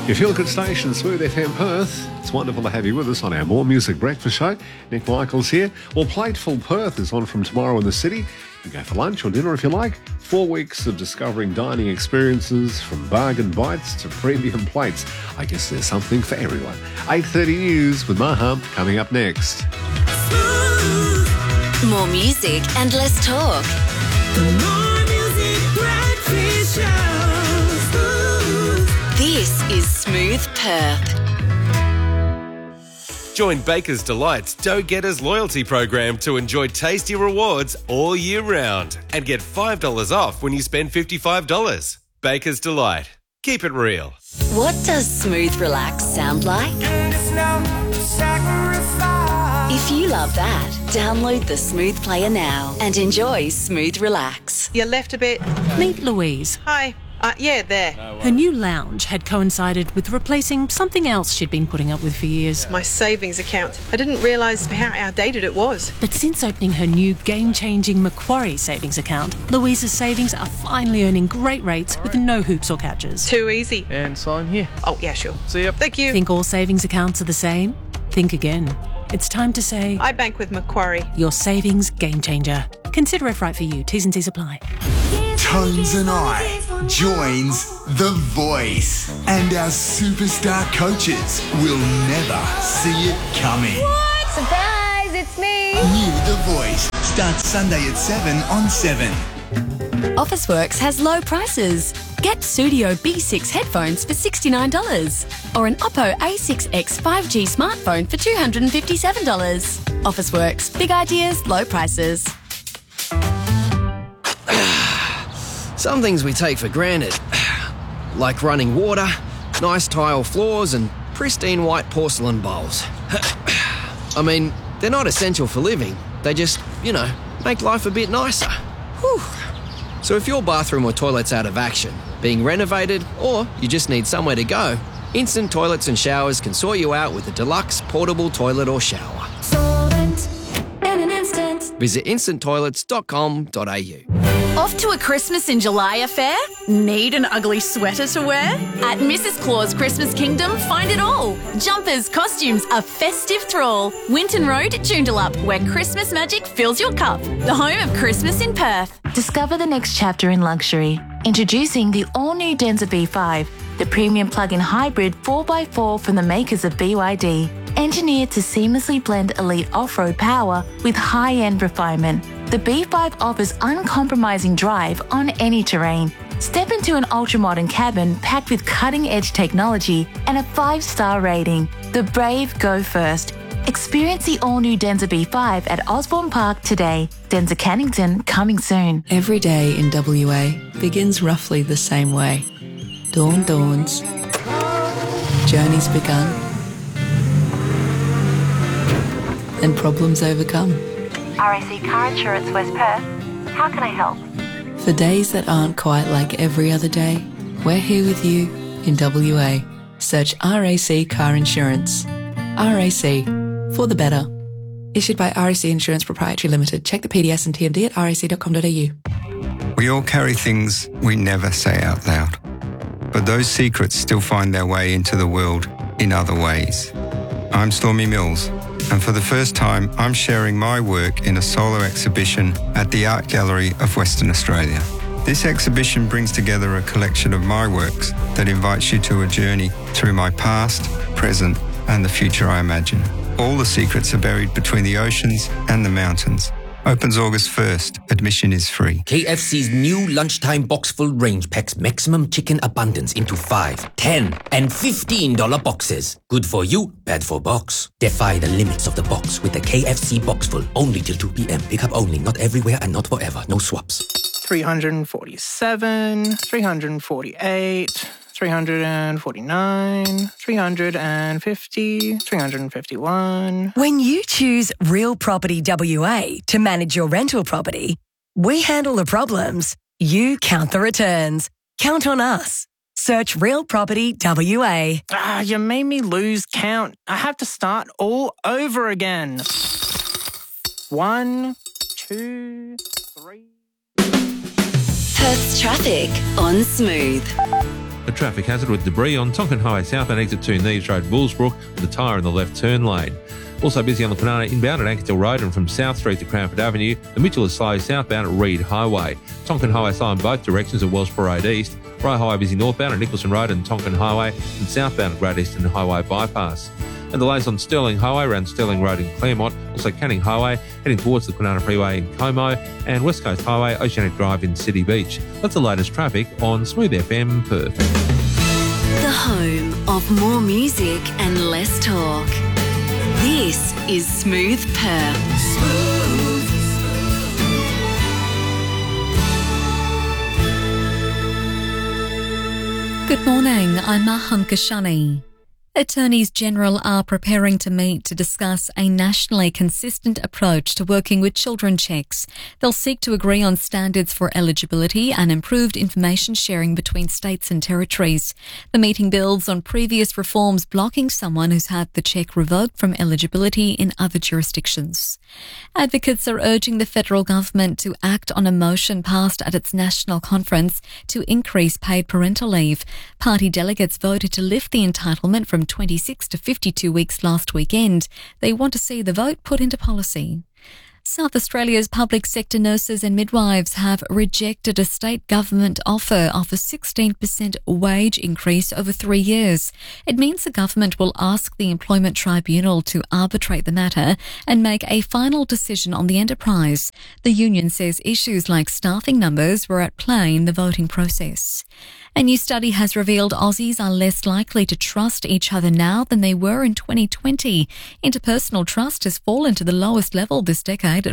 Your feel-good station, Smooth FM Perth. It's wonderful to have you with us on our More Music Breakfast show. Nick Michaels here. Well, Plateful Perth is on from tomorrow in the city. You can go for lunch or dinner if you like. 4 weeks of discovering dining experiences from bargain bites to premium plates. I guess there's something for everyone. 8:30 news with Maham coming up next. More music and less talk. The More Music Breakfast Show. This is Smooth Perth. Join Baker's Delight's Dough Getters loyalty program to enjoy tasty rewards all year round and get $5 off when you spend $55. Baker's Delight. Keep it real. What does Smooth Relax sound like? If you love that, download the Smooth Player now and enjoy Smooth Relax. You left a bit. Meet Louise. Hi. Yeah, there. Her new lounge had coincided with replacing something else she'd been putting up with for years. My savings account. I didn't realise how outdated it was. But since opening her new game-changing Macquarie savings account, Louise's savings are finally earning great rates with no hoops or catches. Too easy. And sign here. Oh, yeah, sure. See ya. Thank you. Think all savings accounts are the same? Think again. It's time to say, I bank with Macquarie. your savings game changer. Consider if right for you. T's and C's apply. Tones and I joins The Voice, and our superstar coaches will never see it coming. What? Surprise, it's me. New The Voice starts Sunday at 7 on 7. Officeworks has low prices. Get Studio B6 headphones for $69 or an Oppo A6X 5G smartphone for $257. Officeworks, big ideas, low prices. Some things we take for granted, like running water, nice tile floors and pristine white porcelain bowls. I mean, they're not essential for living. They just, make life a bit nicer. Whew. So if your bathroom or toilet's out of action, being renovated, or you just need somewhere to go, Instant Toilets and Showers can sort you out with a deluxe portable toilet or shower. Solvent in an instant. Visit instanttoilets.com.au. Off to a Christmas in July affair? Need an ugly sweater to wear? At Mrs. Claus Christmas Kingdom, find it all. Jumpers, costumes, a festive thrall. Winton Road, Joondalup, where Christmas magic fills your cup. The home of Christmas in Perth. Discover the next chapter in luxury. Introducing the all-new Denza B5, the premium plug-in hybrid 4x4 from the makers of BYD. Engineered to seamlessly blend elite off-road power with high-end refinement, the B5 offers uncompromising drive on any terrain. Step into an ultra-modern cabin packed with cutting-edge technology and a 5-star rating. The brave go first. Experience the all-new Denza B5 at Osborne Park today. Denza Cannington coming soon. Every day in WA begins roughly the same way. Dawn dawns. Journey's begun. And problems overcome. RAC Car Insurance West Perth. How can I help? For days that aren't quite like every other day, we're here with you in WA. Search RAC Car Insurance. RAC, for the better. Issued by RAC Insurance Proprietary Limited. Check the PDS and TMD at rac.com.au. We all carry things we never say out loud. But those secrets still find their way into the world in other ways. I'm Stormy Mills, and for the first time, I'm sharing my work in a solo exhibition at the Art Gallery of Western Australia. This exhibition brings together a collection of my works that invites you to a journey through my past, present, and the future I imagine. All the secrets are buried between the oceans and the mountains. Opens August 1st. Admission is free. KFC's new lunchtime box-full range packs maximum chicken abundance into 5, 10 and $15 boxes. Good for you, bad for box. Defy the limits of the box with the KFC box-full. Only till 2 p.m. Pickup only, not everywhere and not forever. No swaps. 347, 348... 349, 350, 351. When you choose Real Property WA to manage your rental property, we handle the problems, you count the returns. Count on us. Search Real Property WA. You made me lose count. I have to start all over again. 1, 2, 3... Perth's traffic on Smooth. A traffic hazard with debris on Tonkin Highway southbound exit 2 Neves Road, Bullsbrook, with a tyre in the left turn lane. Also busy on the Kwinana inbound at Ankertil Road and from South Street to Cranford Avenue. The Mitchell is slow southbound at Reed Highway. Tonkin Highway slow in both directions at Wellsborough Road East. Rye Highway busy northbound at Nicholson Road and Tonkin Highway, and southbound at Great Eastern Highway Bypass. And delays on Stirling Highway around Stirling Road in Claremont, also Canning Highway heading towards the Kwinana Freeway in Como, and West Coast Highway Oceanic Drive in City Beach. That's the latest traffic on Smooth FM Perth. The home of more music and less talk. This is Smooth Perth. Good morning, I'm Maham Kashani. Attorneys General are preparing to meet to discuss a nationally consistent approach to working with children checks. They'll seek to agree on standards for eligibility and improved information sharing between states and territories. The meeting builds on previous reforms blocking someone who's had the check revoked from eligibility in other jurisdictions. Advocates are urging the federal government to act on a motion passed at its national conference to increase paid parental leave. Party delegates voted to lift the entitlement from 26 to 52 weeks last weekend. They want to see the vote put into policy. South Australia's public sector nurses and midwives have rejected a state government offer of a 16% wage increase over 3 years. It means the government will ask the Employment Tribunal to arbitrate the matter and make a final decision on the enterprise. The union says issues like staffing numbers were at play in the voting process. A new study has revealed Aussies are less likely to trust each other now than they were in 2020. Interpersonal trust has fallen to the lowest level this decade at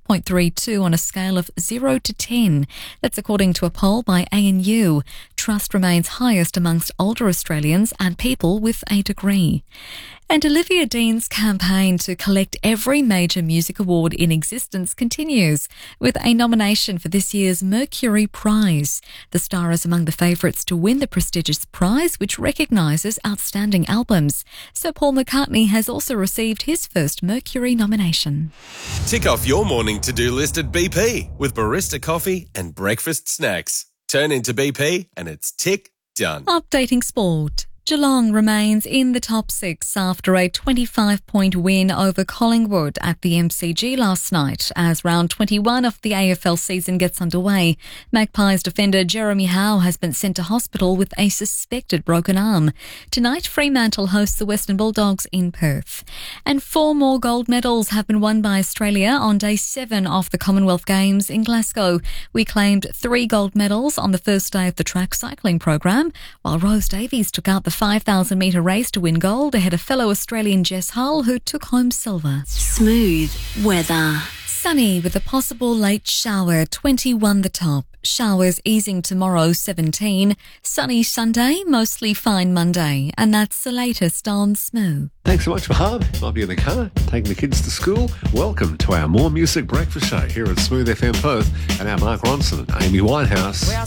5.32 on a scale of 0 to 10. That's according to a poll by ANU. Trust remains highest amongst older Australians and people with a degree. And Olivia Dean's campaign to collect every major music award in existence continues, with a nomination for this year's Mercury Prize. The star is among the favourites to win the prestigious prize, which recognises outstanding albums. Sir Paul McCartney has also received his first Mercury nomination. Tick off your morning to-do list at BP with barista coffee and breakfast snacks. Turn into BP and it's tick done. Updating sport. Geelong remains in the top six after a 25-point win over Collingwood at the MCG last night as round 21 of the AFL season gets underway. Magpies defender Jeremy Howe has been sent to hospital with a suspected broken arm. Tonight, Fremantle hosts the Western Bulldogs in Perth. And 4 more gold medals have been won by Australia on day 7 of the Commonwealth Games in Glasgow. We claimed 3 gold medals on the first day of the track cycling program, while Rose Davies took out the 5,000-metre race to win gold ahead of fellow Australian Jess Hull, who took home silver. Smooth weather. Sunny with a possible late shower, 21 the top. Showers easing tomorrow, 17. Sunny Sunday, mostly fine Monday. And that's the latest on Smooth. Thanks so much, Mahab. Might be in the car, taking the kids to school. Welcome to our More Music Breakfast Show here at Smooth FM Perth and our Mark Ronson and Amy Whitehouse.